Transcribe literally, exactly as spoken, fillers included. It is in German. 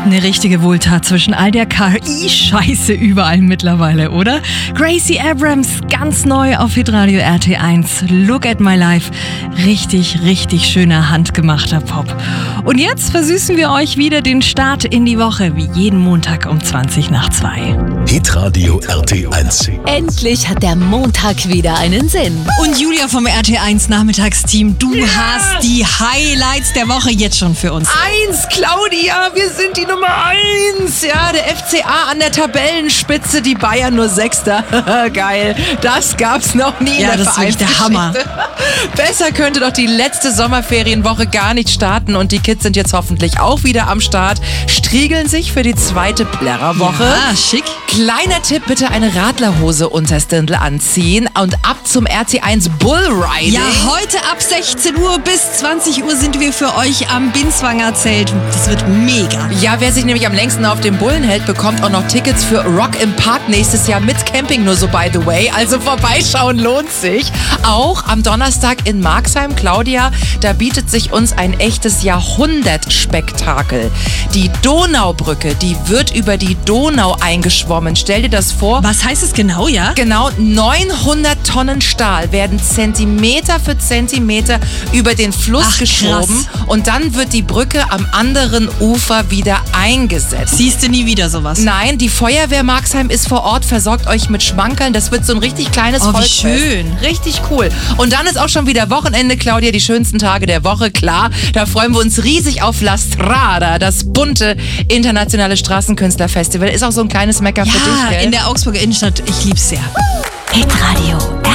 Eine richtige Wohltat zwischen all der K I-Scheiße überall mittlerweile, oder? Gracie Abrams, ganz neu auf Hitradio R T eins. Look at my life. Richtig, richtig schöner, handgemachter Pop. Und jetzt versüßen wir euch wieder den Start in die Woche, wie jeden Montag um zwanzig nach zwei. Hitradio R T eins. Endlich hat der Montag wieder einen Sinn. Und Julia vom R T eins Nachmittagsteam, du yeah. hast die Highlights der Woche jetzt schon für uns. Eins, Claudia, wir sind die Nummer eins. Ja, der F C A an der Tabellenspitze, die Bayern nur Sechster. Geil, das gab's noch nie ja, in der das ist wirklich der Hammer. Besser könnte doch die letzte Sommerferienwoche gar nicht starten und die Kids sind jetzt hoffentlich auch wieder am Start, striegeln sich für die zweite Plärrerwoche. Ja, schick. Kleiner Tipp, bitte eine Radlerhose unters Dirndl anziehen und ab zum R T eins Bullriding. Ja, heute ab sechzehn Uhr bis zwanzig Uhr sind wir für euch am Binswanger Zelt. Das wird mega. Ja, wer sich nämlich am längsten auf dem Bullen hält, bekommt auch noch Tickets für Rock im Park nächstes Jahr mit Camping, nur so by the way. Also vorbeischauen lohnt sich. Auch am Donnerstag in Marxheim, Claudia, da bietet sich uns ein echtes Jahrhundertspektakel. Die Donaubrücke, die wird über die Donau eingeschwommen. Stell dir das vor. Was heißt es genau, ja? Genau, neunhundert Tonnen Stahl werden Zentimeter für Zentimeter über den Fluss Ach, geschoben. Krass. Und dann wird die Brücke am anderen Ufer wieder eingesetzt. Siehst du nie wieder sowas? Nein, die Feuerwehr Marxheim ist vor Ort, versorgt euch mit Schmankerln. Das wird so ein richtig kleines Oh, wie Volksfest. schön. Richtig cool. Und dann ist auch schon wieder Wochenende, Claudia, die schönsten Tage der Woche, klar. Da freuen wir uns riesig auf La Strada, das bunte internationale Straßenkünstlerfestival. Ist auch so ein kleines Mecker ja, für dich, gell? in der Augsburger Innenstadt. Ich lieb's sehr. Hitradio